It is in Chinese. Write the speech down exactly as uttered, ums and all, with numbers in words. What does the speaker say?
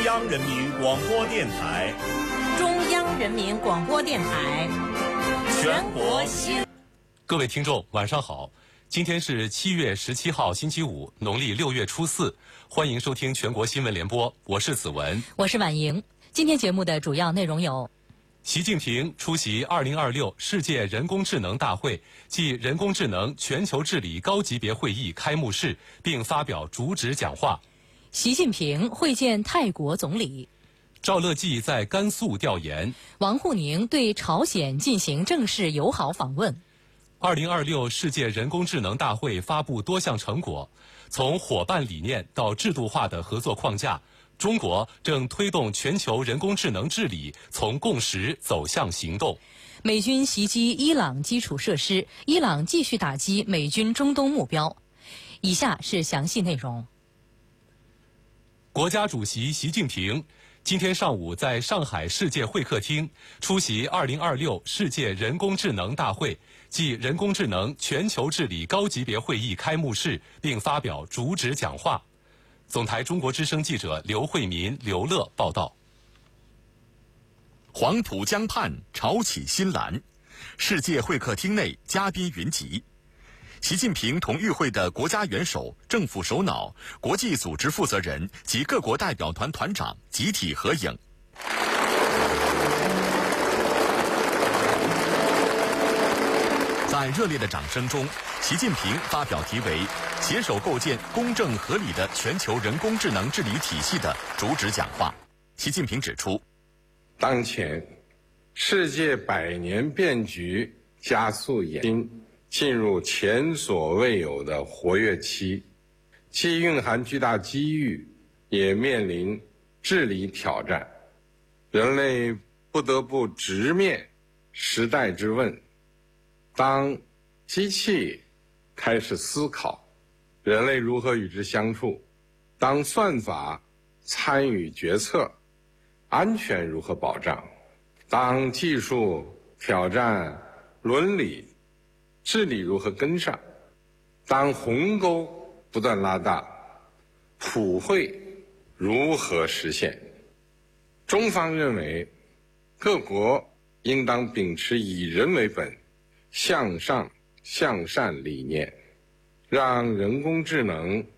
央人民广播电台， 中央人民广播电台，全国新。 各位听众，晚上好！今天是七月十七号，星期五，农历六月初四。欢迎收听全国新闻联播，我是子文， 我是婉莹。今天节目的主要内容有： 习近平出席二零二六世界人工智能大会暨人工智能全球治理高级别会议开幕式，并发表主旨讲话。 习近平会见泰国总理。 赵乐际在甘肃调研。 王沪宁对朝鲜进行正式友好访问。 二零二六世界人工智能大会发布多项成果，从伙伴理念到制度化的合作框架，中国正推动全球人工智能治理从共识走向行动。 美军袭击伊朗基础设施，伊朗继续打击美军中东目标。以下是详细内容。 国家主席习近平今天上午在上海世界会客厅出席二零二六世界人工智能大会暨人工智能全球治理高级别会议开幕式，并发表主旨讲话。总台中国之声记者刘慧民、刘乐报道。 黄浦江畔潮起新澜，世界会客厅内嘉宾云集。习近平同与会的国家元首、政府首脑、国际组织负责人及各国代表团团长集体合影。在热烈的掌声中，习近平发表题为“携手构建公正合理的全球人工智能治理体系”的主旨讲话。习近平指出， 当前世界百年变局加速演进，进入前所未有的活跃期，既蕴含巨大机遇，也面临治理挑战。人类不得不直面时代之问。当机器开始思考人类如何与之相处，当算法参与决策，安全如何保障？当技术挑战伦理，治理如何跟上？当鸿沟不断拉大，普惠如何实现？中方认为，各国应当秉持以人为本、向上向善理念，让人工智能